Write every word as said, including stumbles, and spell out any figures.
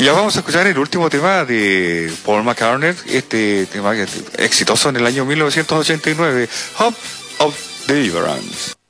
Y ya vamos a escuchar el último tema de Paul McCartney, este tema que- exitoso en el año mil novecientos ochenta y nueve, Hope of Deliverance.